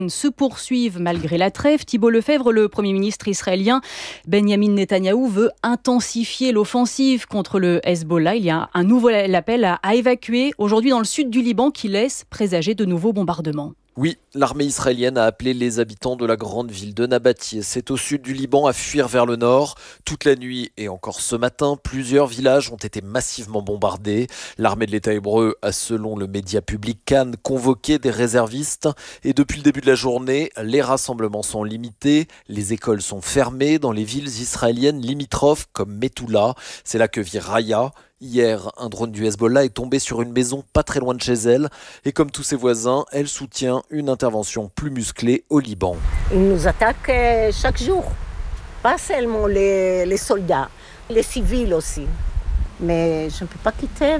se poursuivent malgré la trêve. Thibault Lefebvre, le Premier ministre israélien Benjamin Netanyahou, veut intensifier l'offensive contre le Hezbollah. Il y a un nouvel appel à évacuer aujourd'hui dans le sud du Liban qui laisse présager de nouveaux bombardements. Oui, l'armée israélienne a appelé les habitants de la grande ville de Nabatieh, c'est au sud du Liban, à fuir vers le nord. Toute la nuit et encore ce matin, plusieurs villages ont été massivement bombardés. L'armée de l'État hébreu a, selon le média public Cannes, convoqué des réservistes. Et depuis le début de la journée, les rassemblements sont limités. Les écoles sont fermées dans les villes israéliennes limitrophes comme Metula. C'est là que vit Raya. Hier, un drone du Hezbollah est tombé sur une maison pas très loin de chez elle. Et comme tous ses voisins, elle soutient une intervention plus musclée au Liban. Ils nous attaquent chaque jour. Pas seulement les soldats, les civils aussi. Mais je ne peux pas quitter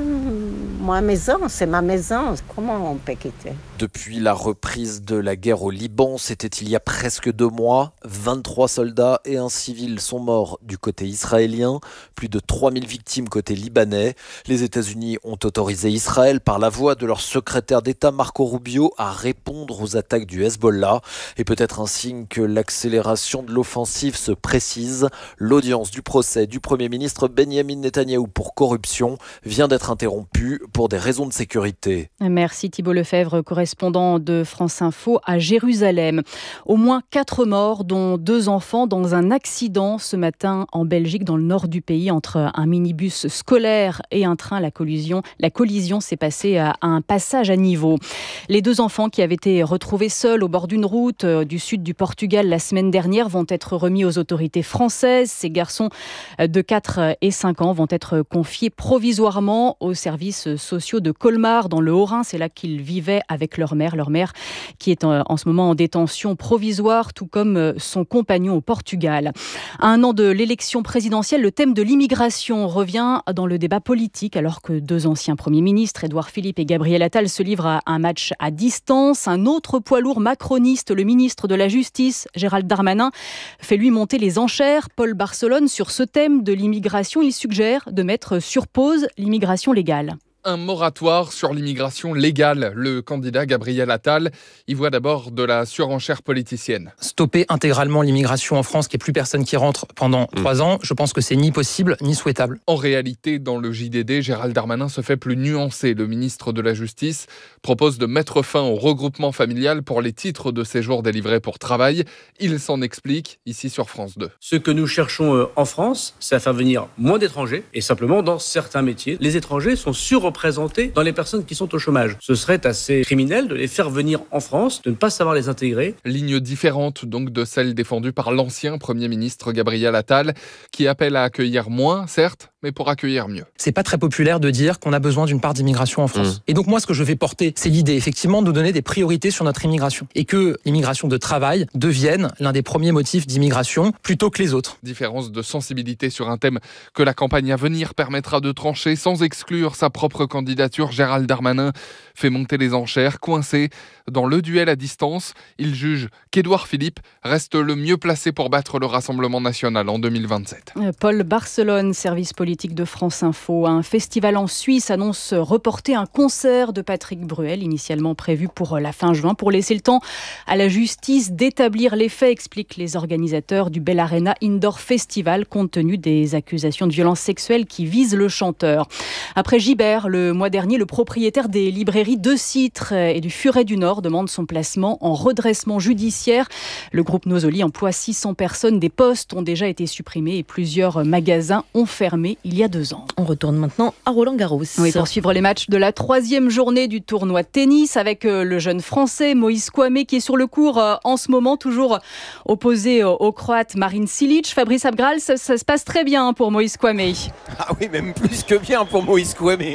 ma maison, c'est ma maison. Comment on peut quitter ? Depuis la reprise de la guerre au Liban, c'était il y a presque 2 mois. 23 soldats et un civil sont morts du côté israélien. Plus de 3000 victimes côté libanais. Les États-Unis ont autorisé Israël, par la voix de leur secrétaire d'État Marco Rubio, à répondre aux attaques du Hezbollah. Et peut-être un signe que l'accélération de l'offensive se précise. L'audience du procès du Premier ministre Benjamin Netanyahou pour corruption vient d'être interrompue pour des raisons de sécurité. Merci Thibault Lefebvre, correspondant de France Info à Jérusalem. Au moins 4 morts, dont 2 enfants, dans un accident ce matin en Belgique, dans le nord du pays, entre un minibus scolaire et un train. La collision s'est passée à un passage à niveau. Les 2 enfants qui avaient été retrouvés seuls au bord d'une route du sud du Portugal la semaine dernière vont être remis aux autorités françaises. Ces garçons de 4 et 5 ans vont être confiés provisoirement aux services sociaux de Colmar dans le Haut-Rhin. C'est là qu'ils vivaient avec leur mère qui est en ce moment en détention provisoire, tout comme son compagnon au Portugal. À 1 an de l'élection présidentielle, le thème de l'immigration revient dans le débat politique alors que 2 anciens premiers ministres, Édouard Philippe et Gabriel Attal, se livrent à un match à distance. Un autre poids lourd macroniste, le ministre de la Justice, Gérald Darmanin, fait lui monter les enchères. Paul Barcelone, sur ce thème de l'immigration, il suggère de mettre sur pause l'immigration légale. Un moratoire sur l'immigration légale. Le candidat Gabriel Attal y voit d'abord de la surenchère politicienne. Stopper intégralement l'immigration en France, qu'il n'y ait plus personne qui rentre pendant 3 ans, je pense que c'est ni possible ni souhaitable. En réalité, dans le JDD, Gérald Darmanin se fait plus nuancé. Le ministre de la Justice propose de mettre fin au regroupement familial pour les titres de séjour délivrés pour travail. Il s'en explique ici sur France 2. Ce que nous cherchons en France, c'est à faire venir moins d'étrangers et simplement dans certains métiers. Les étrangers sont surreprésentés dans les personnes qui sont au chômage. Ce serait assez criminel de les faire venir en France, de ne pas savoir les intégrer. Ligne différente donc de celle défendue par l'ancien Premier ministre Gabriel Attal, qui appelle à accueillir moins, certes, mais pour accueillir mieux. C'est pas très populaire de dire qu'on a besoin d'une part d'immigration en France. Et donc moi, ce que je vais porter, c'est l'idée effectivement de donner des priorités sur notre immigration et que l'immigration de travail devienne l'un des premiers motifs d'immigration plutôt que les autres. Différence de sensibilité sur un thème que la campagne à venir permettra de trancher sans exclure sa propre candidature. Gérald Darmanin fait monter les enchères, coincé dans le duel à distance. Il juge qu'Édouard Philippe reste le mieux placé pour battre le Rassemblement national en 2027. Paul Barcelone, service politique de France Info. Un festival en Suisse annonce reporter un concert de Patrick Bruel, initialement prévu pour la fin juin, pour laisser le temps à la justice d'établir les faits, expliquent les organisateurs du Bell Arena Indoor Festival, compte tenu des accusations de violences sexuelles qui visent le chanteur. Après Gibert, le mois dernier, le propriétaire des librairies De Citre et du Furet du Nord demande son placement en redressement judiciaire. Le groupe Nosoli emploie 600 personnes. Des postes ont déjà été supprimés et plusieurs magasins ont fermé il y a 2 ans. On retourne maintenant à Roland-Garros. Oui, pour suivre les matchs de la 3e journée du tournoi de tennis avec le jeune Français Moïse Kouamé qui est sur le court en ce moment, toujours opposé au Croate Marin Cilic. Fabrice Abgral, ça se passe très bien pour Moïse Kouamé. Ah oui, même plus que bien pour Moïse Kouamé.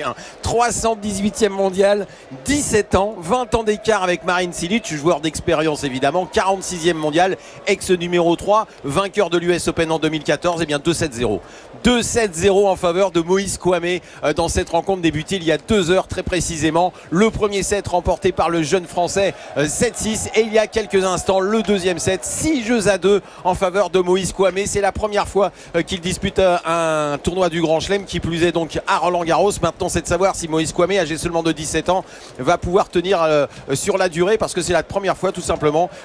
318e mondial, 17 ans, 20 ans d'écart avec Marin Cilic, joueur d'expérience évidemment, 46e mondial, ex numéro 3, vainqueur de l'US Open en 2014, et bien 2-7-0. 2-7-0 en faveur de Moïse Kouamé dans cette rencontre débutée il y a 2 heures très précisément. Le premier set remporté par le jeune Français 7-6 et il y a quelques instants le deuxième set 6-2 en faveur de Moïse Kouamé. C'est la première fois qu'il dispute un tournoi du Grand Chelem, qui plus est donc à Roland-Garros. Maintenant c'est de sa savoir si Moïse Kouame, âgé seulement de 17 ans, va pouvoir tenir sur la durée, parce que c'est la première fois tout simplement